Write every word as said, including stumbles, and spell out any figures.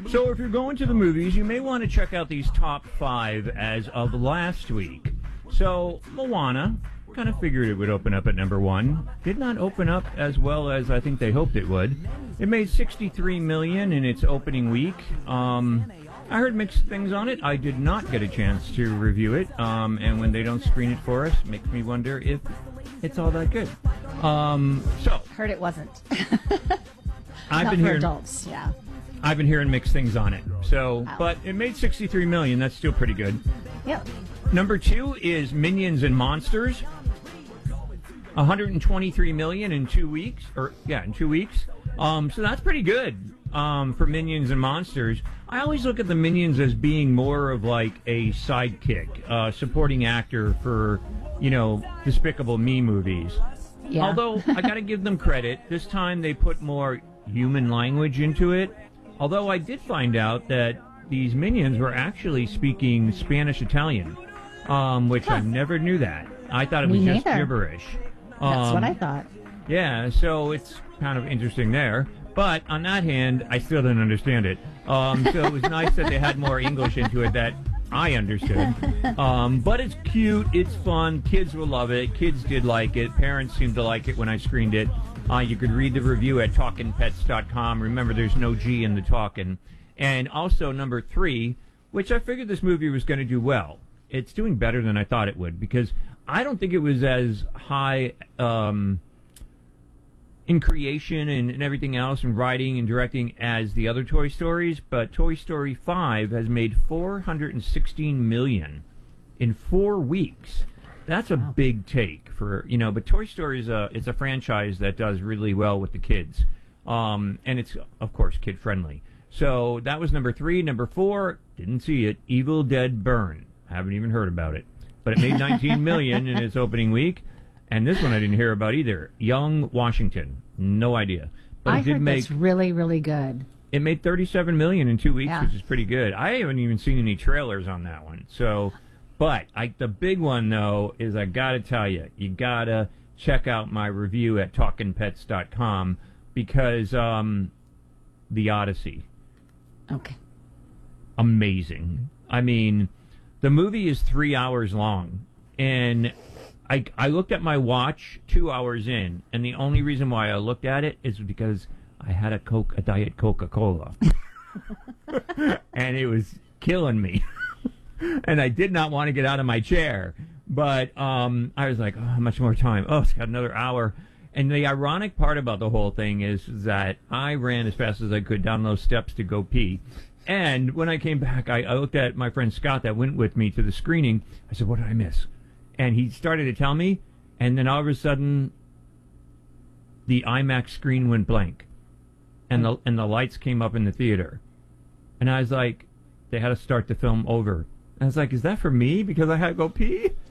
So if you're going to the movies, you may want to check out these top five as of last week. So Moana, kind of figured it would open up at number one. Did not open up as well as I think they hoped it would. It made sixty-three million dollars in its opening week. Um, I heard mixed things on it. I did not get a chance to review it. Um, and when they don't screen it for us, it makes me wonder if it's all that good. Um, so Heard it wasn't. I've Not been for hearing adults, yeah. I've been hearing mixed things on it. So, Wow. but it made sixty-three million dollars. That's still pretty good. Yep. Number two is Minions and Monsters. one hundred twenty-three million dollars in two weeks, or yeah, in two weeks. Um, so that's pretty good um, for Minions and Monsters. I always look at the Minions as being more of like a sidekick, uh, supporting actor for, you know, Despicable Me movies. Yeah. Although I got to give them credit, this time they put more human language into it. Although I did find out that these Minions were actually speaking Spanish-Italian, um, which Huh. I never knew that. I thought it Me was just neither. gibberish. That's Um, what I thought. Yeah, so it's kind of interesting there. But on that hand, I still didn't understand it. Um, so it was nice that they had more English into it that I understood. Um, but it's cute. It's fun. Kids will love it. Kids did like it. Parents seemed to like it when I screened it. Uh, you could read the review at talkin pets dot com. Remember, there's no G in the talkin'. And also, number three, which I figured this movie was going to do well. It's doing better than I thought it would, because I don't think it was as high um, in creation and, and everything else, and writing and directing as the other Toy Stories, but Toy Story five has made four hundred sixteen million dollars in four weeks. That's a Wow. big take for, you know, but Toy Story is a, it's a franchise that does really well with the kids. Um, and it's, of course, kid-friendly. So that was number three. Number four, didn't see it, Evil Dead Burn. Haven't even heard about it. But it made nineteen million dollars in its opening week. And this one I didn't hear about either. Young Washington. No idea. But I it did heard make that's really, really good. it made thirty-seven million dollars in two weeks, Yeah. which is pretty good. I haven't even seen any trailers on that one. So, but I, the big one though is I got to tell you, you got to check out my review at talkin pets dot com, because um The Odyssey, Okay. amazing. I mean, the movie is three hours long, and I, I looked at my watch two hours in, and the only reason why I looked at it is because I had a Coke, a Diet Coca-Cola, and it was killing me, and I did not want to get out of my chair. But um, I was like, oh, how much more time? Oh, it's got another hour. And the ironic part about the whole thing is that I ran as fast as I could down those steps to go pee. And when I came back, I, I looked at my friend Scott that went with me to the screening. I said, what did I miss? And he started to tell me, and then all of a sudden, the IMAX screen went blank, and the and the lights came up in the theater. And I was like, they had to start the film over. And I was like, is that for me because I had to go pee?